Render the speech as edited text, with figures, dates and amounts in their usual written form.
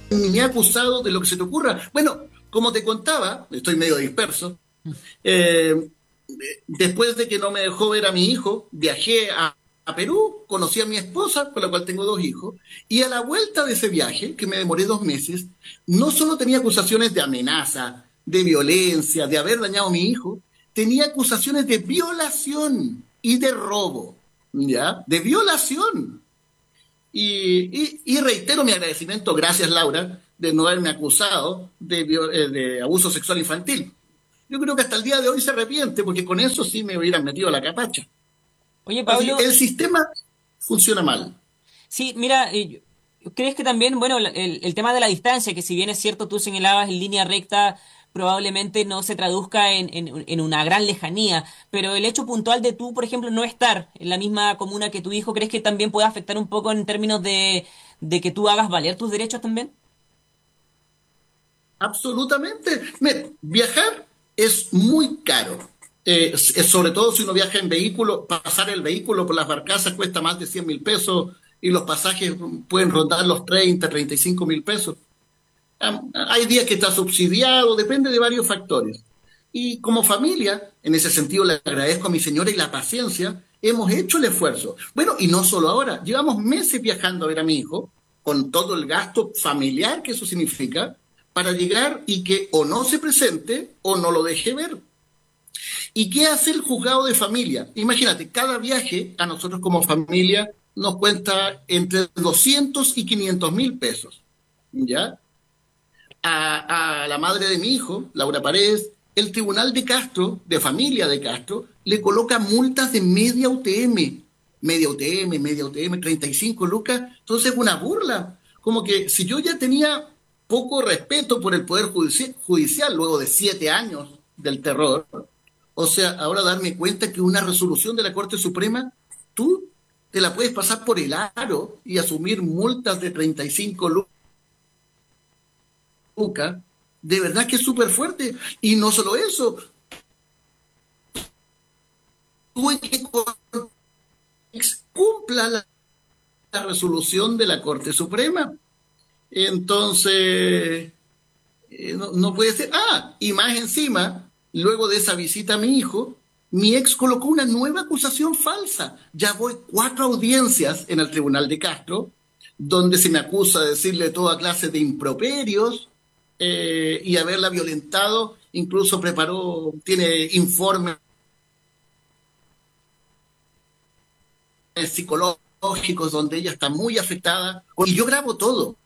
ni me ha acusado de lo que se te ocurra. Bueno, como te contaba, estoy medio disperso, eh, después de que no me dejó ver a mi hijo, viajé a Perú, conocí a mi esposa, con la cual tengo dos hijos, y a la vuelta de ese viaje, que me demoré 2 meses, no solo tenía acusaciones de amenaza, de violencia, de haber dañado a mi hijo, tenía acusaciones de violación y de robo, ¿ya? De violación. Y reitero mi agradecimiento, gracias Laura, de no haberme acusado de abuso sexual infantil. Yo creo que hasta el día de hoy se arrepiente, porque con eso sí me hubieran metido a la capacha. Oye, Así que Pablo, el sistema funciona mal. sí, mira, ¿crees que también, bueno, el tema de la distancia, que si bien es cierto, tú señalabas en línea recta, probablemente no se traduzca en una gran lejanía, pero el hecho puntual de tú, por ejemplo, no estar en la misma comuna que tu hijo, ¿crees que también puede afectar un poco en términos de que tú hagas valer tus derechos también? Absolutamente. Mira, viajar es muy caro. Sobre todo si uno viaja en vehículo, pasar el vehículo por las barcazas cuesta más de 100.000 pesos y los pasajes pueden rondar los 35.000 pesos. Hay días que está subsidiado, depende de varios factores. Y como familia, en ese sentido le agradezco a mi señora y la paciencia, hemos hecho el esfuerzo. Bueno, y no solo ahora, llevamos meses viajando a ver a mi hijo, con todo el gasto familiar que eso significa, para llegar y que o no se presente o no lo deje ver. ¿Y qué hace el juzgado de familia? Imagínate, cada viaje a nosotros como familia nos cuesta entre 200 y 500.000 pesos. ¿Ya? A la madre de mi hijo, Laura Paredes, el Tribunal de Castro, de familia de Castro, le coloca multas de media UTM, 35 lucas. Entonces es una burla. Como que si yo ya tenía poco respeto por el Poder Judicial luego de 7 años del terror, o sea, ahora darme cuenta que una resolución de la Corte Suprema, tú te la puedes pasar por el aro y asumir multas de 35 lucas, de verdad que es súper fuerte. Y no solo eso, tuve que cumpla la resolución de la Corte Suprema. Entonces, no puede ser. Y más encima, luego de esa visita a mi hijo, mi ex colocó una nueva acusación falsa. Ya voy 4 audiencias en el Tribunal de Castro, donde se me acusa de decirle toda clase de improperios y haberla violentado. Incluso tiene informes psicológicos donde ella está muy afectada. Y yo grabo todo.